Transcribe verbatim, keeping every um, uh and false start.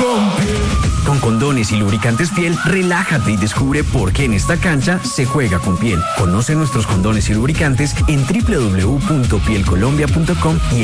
con Piel. Con condones y lubricantes Piel, relájate y descubre por qué en esta cancha se juega con Piel. Conoce nuestros condones y lubricantes en doble u doble u doble u punto piel colombia punto com y